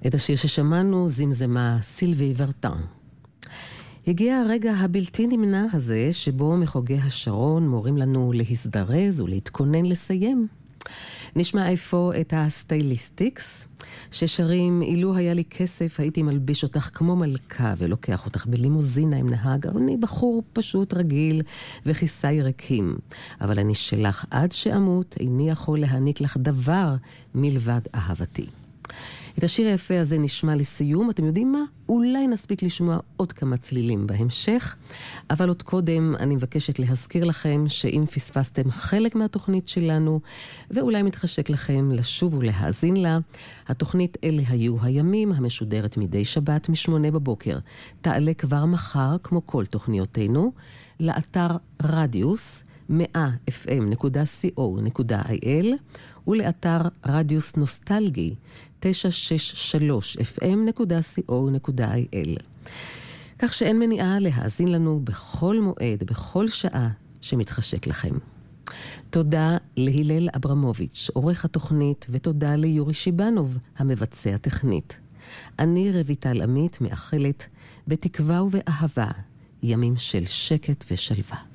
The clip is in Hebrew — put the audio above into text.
את השיר ששמענו זמזמה סילבי ורטן. הגיע הרגע הבלתי נמנע הזה שבו מחוגי השרון מורים לנו להזדרז ולהתכונן לסיים. נשמע איפה את הסטייליסטיקס ששרים אילו היה לי כסף הייתי מלביש אותך כמו מלכה ולוקח אותך בלימוזינה עם נהג. אני בחור פשוט רגיל וכיסי ריקים, אבל אני שלך עד שאמות, איני יכול להעניק לך דבר מלבד אהבתי. את השיר היפה הזה נשמע לסיום. אתם יודעים מה? אולי נספיק לשמוע עוד כמה צלילים בהמשך, אבל עוד קודם אני מבקשת להזכיר לכם שאם פספסתם חלק מהתוכנית שלנו, ואולי מתחשק לכם לשוב ולהאזין לה, התוכנית אלה היו הימים המשודרת מדי שבת מ8 בבוקר. תעלה כבר מחר, כמו כל תוכניותינו, לאתר רדיוס 100fm.co.il ולאתר רדיוס נוסטלגי 963fm.co.il, כך שאין מניעה להאזין לנו בכל מועד, בכל שעה שמתחשק לכם. תודה להילל אברמוביץ', עורך התוכנית, ותודה ליורי שיבנוב, המבצע טכנית. אני רויטל עמית מאחלת בתקווה ובאהבה ימים של שקט ושלווה.